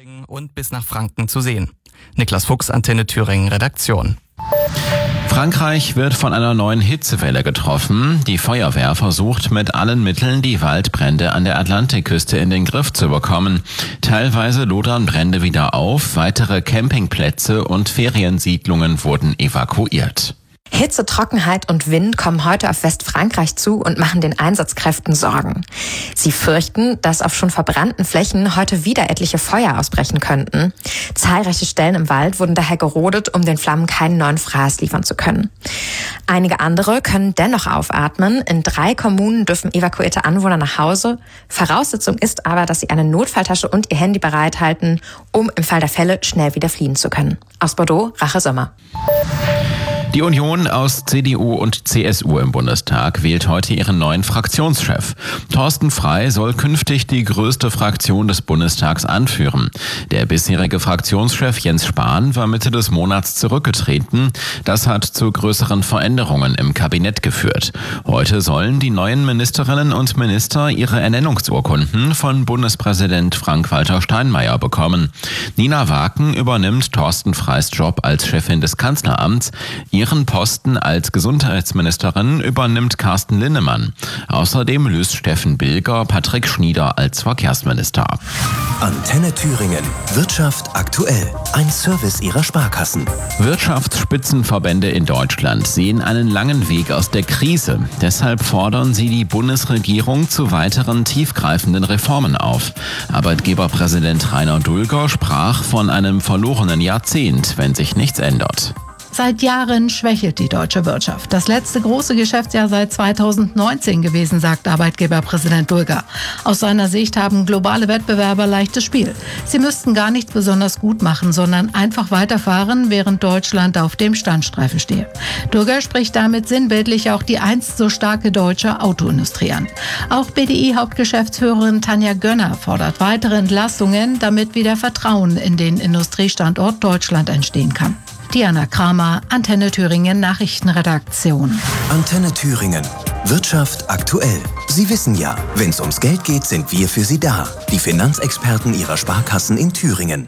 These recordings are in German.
und bis nach Franken zu sehen. Niklas Fuchs, Antenne Thüringen, Redaktion. Frankreich wird von einer neuen Hitzewelle getroffen. Die Feuerwehr versucht mit allen Mitteln, die Waldbrände an der Atlantikküste in den Griff zu bekommen. Teilweise lodern Brände wieder auf, weitere Campingplätze und Feriensiedlungen wurden evakuiert. Hitze, Trockenheit und Wind kommen heute auf Westfrankreich zu und machen den Einsatzkräften Sorgen. Sie fürchten, dass auf schon verbrannten Flächen heute wieder etliche Feuer ausbrechen könnten. Zahlreiche Stellen im Wald wurden daher gerodet, um den Flammen keinen neuen Fraß liefern zu können. Einige andere können dennoch aufatmen. In 3 Kommunen dürfen evakuierte Anwohner nach Hause. Voraussetzung ist aber, dass sie eine Notfalltasche und ihr Handy bereithalten, um im Fall der Fälle schnell wieder fliehen zu können. Aus Bordeaux, Rache Sommer. Die Union aus CDU und CSU im Bundestag wählt heute ihren neuen Fraktionschef. Thorsten Frey soll künftig die größte Fraktion des Bundestags anführen. Der bisherige Fraktionschef Jens Spahn war Mitte des Monats zurückgetreten. Das hat zu größeren Veränderungen im Kabinett geführt. Heute sollen die neuen Ministerinnen und Minister ihre Ernennungsurkunden von Bundespräsident Frank-Walter Steinmeier bekommen. Nina Waken übernimmt Thorsten Freys Job als Chefin des Kanzleramts. Ihren Posten als Gesundheitsministerin übernimmt Carsten Linnemann. Außerdem löst Steffen Bilger Patrick Schnieder als Verkehrsminister ab. Antenne Thüringen. Wirtschaft aktuell. Ein Service ihrer Sparkassen. Wirtschaftsspitzenverbände in Deutschland sehen einen langen Weg aus der Krise. Deshalb fordern sie die Bundesregierung zu weiteren tiefgreifenden Reformen auf. Arbeitgeberpräsident Rainer Dulger sprach von einem verlorenen Jahrzehnt, wenn sich nichts ändert. Seit Jahren schwächelt die deutsche Wirtschaft. Das letzte große Geschäftsjahr seit 2019 gewesen, sagt Arbeitgeberpräsident Dulger. Aus seiner Sicht haben globale Wettbewerber leichtes Spiel. Sie müssten gar nichts besonders gut machen, sondern einfach weiterfahren, während Deutschland auf dem Standstreifen stehe. Dulger spricht damit sinnbildlich auch die einst so starke deutsche Autoindustrie an. Auch BDI-Hauptgeschäftsführerin Tanja Gönner fordert weitere Entlastungen, damit wieder Vertrauen in den Industriestandort Deutschland entstehen kann. Diana Kramer, Antenne Thüringen Nachrichtenredaktion. Antenne Thüringen. Wirtschaft aktuell. Sie wissen ja, wenn es ums Geld geht, sind wir für Sie da. Die Finanzexperten Ihrer Sparkassen in Thüringen.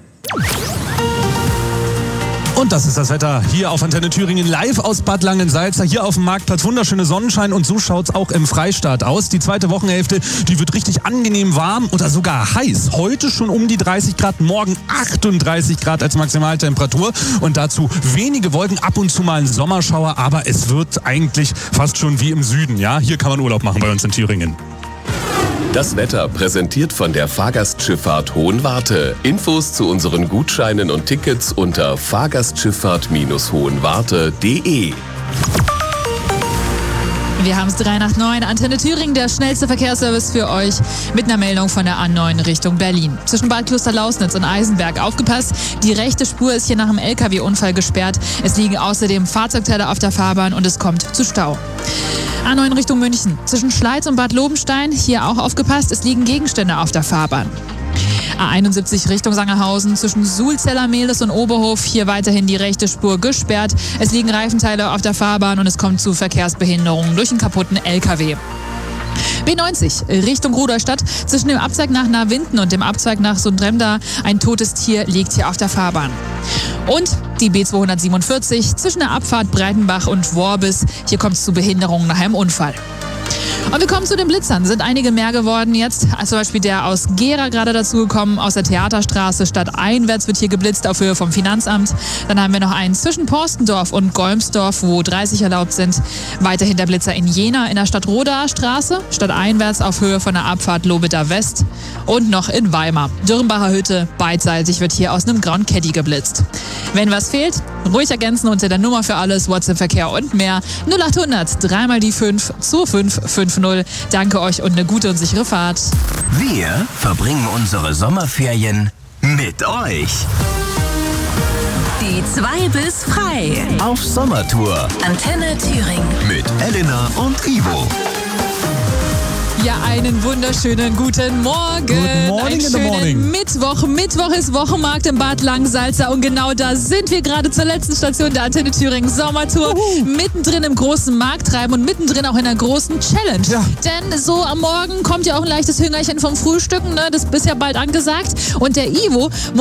Und das ist das Wetter hier auf Antenne Thüringen live aus Bad Langensalza, hier auf dem Marktplatz. Wunderschöne Sonnenschein und so schaut's auch im Freistaat aus. Die zweite Wochenhälfte, die wird richtig angenehm warm oder sogar heiß. Heute schon um die 30 Grad, morgen 38 Grad als Maximaltemperatur und dazu wenige Wolken, ab und zu mal ein Sommerschauer, aber es wird eigentlich fast schon wie im Süden. Ja, hier kann man Urlaub machen bei uns in Thüringen. Das Wetter präsentiert von der Fahrgastschifffahrt Hohenwarte. Infos zu unseren Gutscheinen und Tickets unter fahrgastschifffahrt-hohenwarte.de. Wir haben es 3 nach 9. Antenne Thüringen, der schnellste Verkehrsservice für euch mit einer Meldung von der A9 Richtung Berlin. Zwischen Bad Klosterlausnitz und Eisenberg aufgepasst. Die rechte Spur ist hier nach einem LKW-Unfall gesperrt. Es liegen außerdem Fahrzeugteile auf der Fahrbahn und es kommt zu Stau. A9 Richtung München. Zwischen Schleiz und Bad Lobenstein, hier auch aufgepasst, es liegen Gegenstände auf der Fahrbahn. A71 Richtung Sangerhausen, zwischen Sulzeller, Mehlis und Oberhof, hier weiterhin die rechte Spur gesperrt. Es liegen Reifenteile auf der Fahrbahn und es kommt zu Verkehrsbehinderungen durch einen kaputten LKW. B90 Richtung Rudolstadt, zwischen dem Abzweig nach Navinden und dem Abzweig nach Sundremda. Ein totes Tier liegt hier auf der Fahrbahn. Und die B247 zwischen der Abfahrt Breitenbach und Worbis. Hier kommt es zu Behinderungen nach einem Unfall. Und wir kommen zu den Blitzern. Sind einige mehr geworden jetzt. Zum Beispiel der aus Gera gerade dazugekommen, aus der Theaterstraße. Stadteinwärts wird hier geblitzt auf Höhe vom Finanzamt. Dann haben wir noch einen zwischen Porstendorf und Golmsdorf, wo 30 erlaubt sind. Weiterhin der Blitzer in Jena in der Stadtrodaer Straße. Stadteinwärts auf Höhe von der Abfahrt Lobeda West. Und noch in Weimar. Dürrenbacher Hütte, beidseitig wird hier aus einem grauen Caddy geblitzt. Wenn was fehlt, ruhig ergänzen unter der Nummer für alles, WhatsApp-Verkehr und mehr. 0800 3 mal die 5 2550. Danke euch und eine gute und sichere Fahrt. Wir verbringen unsere Sommerferien mit euch. Die 2 bis frei. Auf Sommertour. Antenne Thüringen. Mit Elena und Ivo. Ja, einen wunderschönen guten Morgen. Good morning einen in the schönen morning. Mittwoch. Mittwoch ist Wochenmarkt im Bad Langensalza und genau da sind wir gerade zur letzten Station der Antenne Thüringen Sommertour. Mittendrin im großen Markttreiben und mittendrin auch in einer großen Challenge. Ja. Denn so am Morgen kommt ja auch ein leichtes Hüngerchen vom Frühstücken, ne? Das ist ja bald angesagt. Und der Ivo